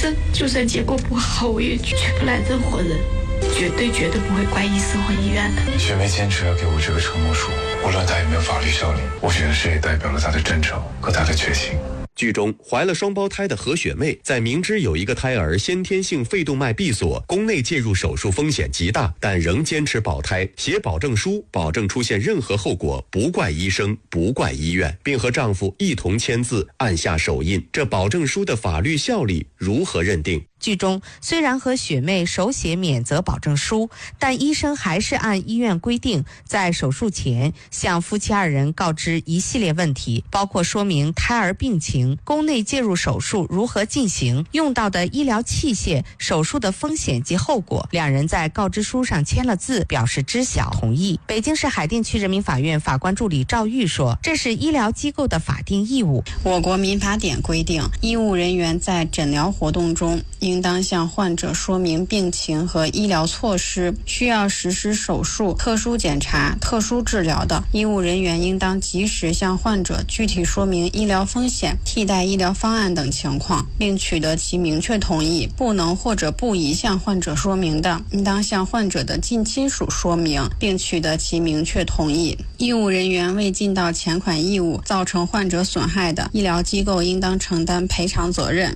得就算结果不好，我也绝不揽任何人，绝对不会怪医生和医院的。 雪梅坚持要给我这个承诺书，无论它有没有法律效力，我觉得这也代表了她的真诚和她的决心。 剧中怀了双胞胎的何雪妹，在明知有一个胎儿先天性肺动脉闭锁，宫内介入手术风险极大，但仍坚持保胎，写保证书，保证出现任何后果不怪医生，不怪医院，并和丈夫一同签字，按下手印。这保证书的法律效力如何认定？ 剧中虽然和雪妹手写免责保证书，但医生还是按医院规定，在手术前向夫妻二人告知一系列问题，包括说明胎儿病情、宫内介入手术如何进行、用到的医疗器械、手术的风险及后果。两人在告知书上签了字，表示知晓同意。北京市海淀区人民法院法官助理赵玉说，这是医疗机构的法定义务。 我国民法典规定，医务人员在诊疗活动中应当向患者说明病情和医疗措施，需要实施手术、特殊检查、特殊治疗的，医务人员应当及时向患者具体说明医疗风险、替代医疗方案等情况，并取得其明确同意。不能或者不宜向患者说明的，应当向患者的近亲属说明，并取得其明确同意。医务人员未尽到前款义务，造成患者损害的，医疗机构应当承担赔偿责任。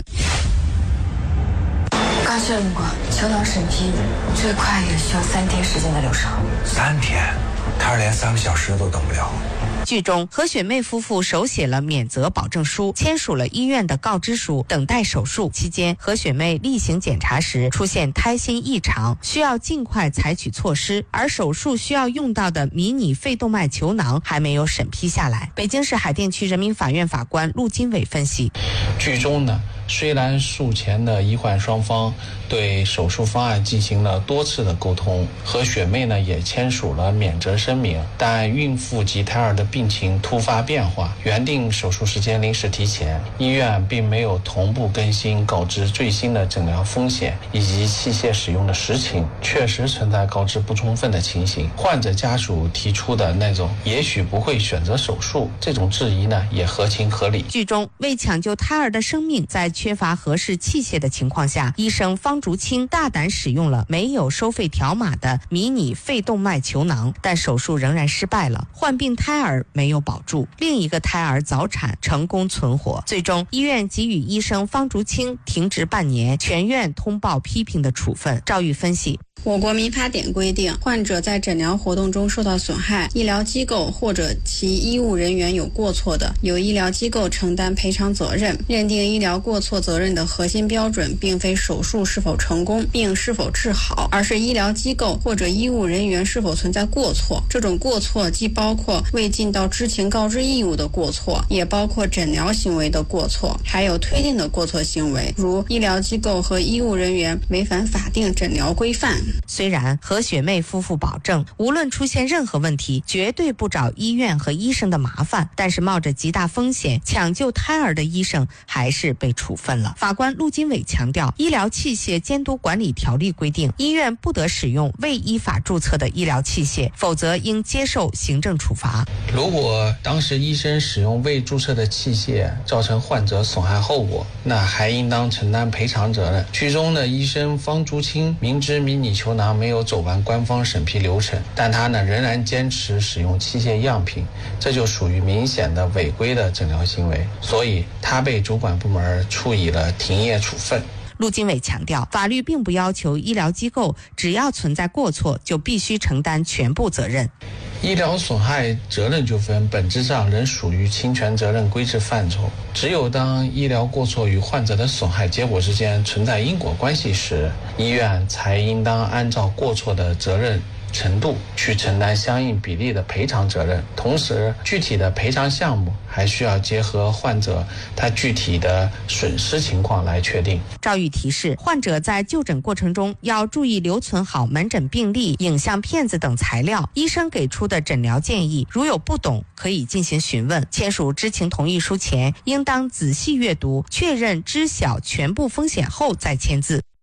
刚确认过，球囊审批最快也需要3天时间的流程。 3天？胎儿连3个小时都等不了。 剧中何雪妹夫妇手写了免责保证书，签署了医院的告知书，等待手术期间，何雪妹例行检查时出现胎心异常，需要尽快采取措施，而手术需要用到的迷你肺动脉球囊还没有审批下来。北京市海淀区人民法院法官陆金伟分析， 剧中呢，虽然术前的医患双方对手术方案进行了多次的沟通，何雪妹呢也签署了免责声明，但孕妇及胎儿的病情突发变化，原定手术时间临时提前，医院并没有同步更新告知最新的诊疗风险以及器械使用的实情，确实存在告知不充分的情形。患者家属提出的那种也许不会选择手术这种质疑呢，也合情合理。 剧中为抢救胎儿的生命，在缺乏合适器械的情况下，医生方竹清大胆使用了没有收费条码的迷你肺动脉球囊，但手术仍然失败了，患病胎儿没有保住，另一个胎儿早产成功存活。最终医院给予医生方竹清停职半年，全院通报批评的处分。赵玉分析， 我国民法典规定，患者在诊疗活动中受到损害，医疗机构或者其医务人员有过错的，由医疗机构承担赔偿责任。认定医疗过错责任的核心标准，并非手术是否成功并是否治好，而是医疗机构或者医务人员是否存在过错。这种过错既包括未尽到知情告知义务的过错，也包括诊疗行为的过错，还有推定的过错行为，如医疗机构和医务人员违反法定诊疗规范。 虽然何雪妹夫妇保证无论出现任何问题绝对不找医院和医生的麻烦，但是冒着极大风险抢救胎儿的医生还是被处分了。法官陆金伟强调，医疗器械监督管理条例规定，医院不得使用未依法注册的医疗器械，否则应接受行政处罚。 如果当时医生使用未注册的器械造成患者损害后果，那还应当承担赔偿责任。剧中的医生方竹清明知迷你球囊没有走完官方审批流程，但他呢仍然坚持使用器械样品，这就属于明显的违规的诊疗行为，所以他被主管部门处以了停业处分。 陆金伟强调，法律并不要求医疗机构只要存在过错就必须承担全部责任。 医疗损害责任纠纷本质上仍属于侵权责任规制范畴，只有当医疗过错与患者的损害结果之间存在因果关系时，医院才应当按照过错的责任程度去承担相应比例的赔偿责任。同时，具体的赔偿项目还需要结合患者他具体的损失情况来确定。 赵玉提示，患者在就诊过程中要注意留存好门诊病历、影像片子等材料，医生给出的诊疗建议，如有不懂可以进行询问。签署知情同意书前，应当仔细阅读，确认知晓全部风险后再签字。